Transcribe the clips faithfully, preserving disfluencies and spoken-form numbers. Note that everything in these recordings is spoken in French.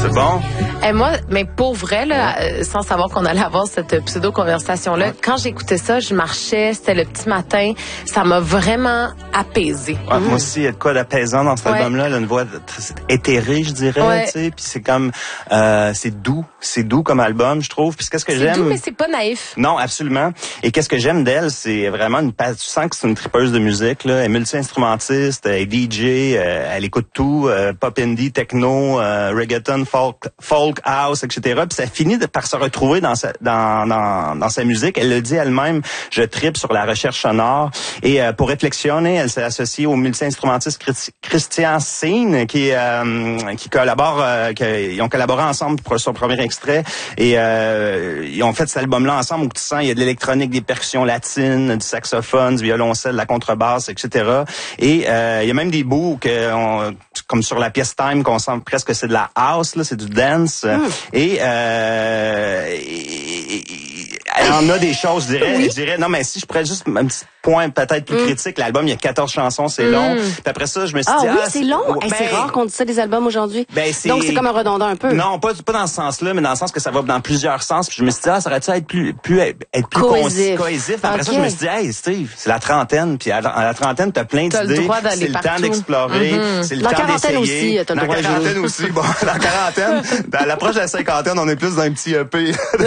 C'est bon? Et moi, mais pour vrai, là, ouais. euh, sans savoir qu'on allait avoir cette pseudo-conversation-là, ouais. quand j'écoutais ça, je marchais, c'était le petit matin, ça m'a vraiment apaisé. Ouais, mmh. Moi aussi, il y a de quoi d'apaisant dans cet ouais. album-là, là, une voix éthérée, je dirais, ouais. tu sais, puis c'est comme, euh, c'est doux, c'est doux comme album, je trouve. Puis qu'est-ce que j'aime? C'est doux, mais c'est pas naïf. Non, absolument. Et qu'est-ce que j'aime d'elle, c'est vraiment une, tu sens que c'est une tripeuse de musique, là, elle est multi-instrumentiste, elle est D J, euh, elle écoute tout, euh, pop indie, techno, euh, reggaeton, folk, folk house, et cetera. Puis ça finit de, par se retrouver dans sa, dans, dans, dans sa musique. Elle le dit elle-même, je tripe sur la recherche sonore. Et euh, pour réflexionner, elle s'est associée au multi-instrumentiste Christian Scene, qui euh, qui collabore, euh, qui, ils ont collaboré ensemble pour son premier extrait. Et euh, ils ont fait cet album-là ensemble où tu sens, il y a de l'électronique, des percussions latines, du saxophone, du violoncelle, de la contrebasse, et cetera. Et euh, il y a même des bouts que on, comme sur la pièce Time, qu'on sent presque que c'est de la house, là, c'est du dance. Mm. Et, euh, et, et, et elle en a des choses, je dirais. Oui. Je dirais, non, mais si je pourrais juste un petit point peut-être plus mm. critique, l'album, il y a quatorze chansons, c'est mm. long. Puis après ça, je me suis ah, dit... Oui, ah, c'est long? Oh, hey, ben, c'est rare qu'on dise ça des albums aujourd'hui. Ben, c'est... Donc, c'est comme un redondant un peu. Non, pas, pas dans ce sens-là, mais dans le sens que ça va dans plusieurs sens. Puis je me suis dit, ah, ça aurait-tu être plus, plus, être plus cohésif. cohésif. Après okay. ça, je me suis dit, hey, Steve, c'est la trentaine. Puis à la trentaine, t'as plein d'idées. C'est le partout. temps d'explorer. Mm-hmm. C'est le la temps d'essayer. Aussi, t'as le la droit quarantaine aussi. Bon, la quarantaine. Ben, à l'approche de la cinquantaine, on est plus dans un petit E P. Mais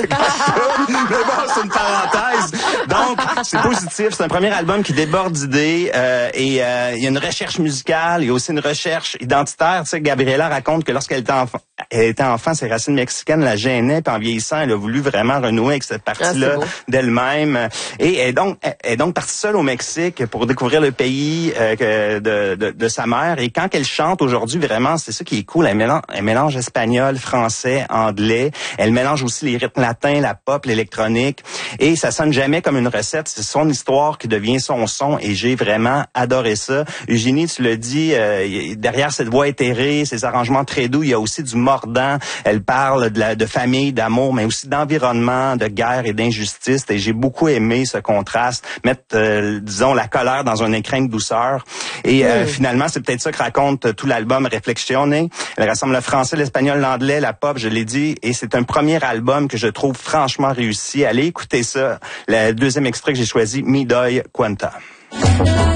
bon, c'est une parenthèse. Donc, c'est positif. C'est un premier album qui déborde d'idées. Euh, et euh, il y a une recherche musicale. Il y a aussi une recherche identitaire. Tu sais, Gabriella raconte que lorsqu'elle était enfant, elle était enfant, ses racines mexicaines la gênaient. Puis en vieillissant, elle a voulu vraiment renouer avec cette partie-là ah, d'elle-même. Et elle est donc, elle est donc partie seule au Mexique pour découvrir le pays euh, de, de, de sa mère. Et quand elle chante aujourd'hui, vraiment, c'est ça qui est cool. Elle mélange, elle mélange espagnol, français, anglais. Elle mélange aussi les rythmes latins, la pop, l'électronique. Et ça sonne jamais comme une recette. C'est son histoire qui devient son son. Et j'ai vraiment adoré ça. Eugénie, tu le dis, euh, derrière cette voix éthérée, ces arrangements très doux, il y a aussi du mordant. Elle parle de, la, de famille, d'amour, mais aussi d'environnement, de guerre et d'injustice. Et j'ai beaucoup aimé ce contraste, mettre, euh, disons, la colère dans un écrin de douceur. Et euh, mmh. finalement, c'est peut-être ça que raconte tout l'album Reflexione. Elle rassemble le français, l'espagnol, l'anglais, la pop, je l'ai dit. Et c'est un premier album que je trouve franchement réussi. Allez écouter ça. Le deuxième extrait que j'ai choisi, Mi doy cuenta.